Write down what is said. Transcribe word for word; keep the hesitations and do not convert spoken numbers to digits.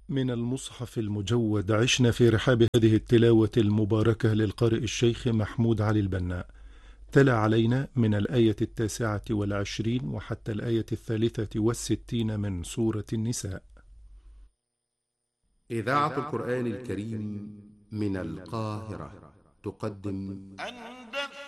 من المصحف المجود عشنا في رحاب هذه التلاوة المباركة للقارئ الشيخ محمود علي البناء. تلا علينا من الآية التاسعة والعشرين وحتى الآية الثالثة والستين من سورة النساء. إذاعة القرآن الكريم من القاهرة تقدم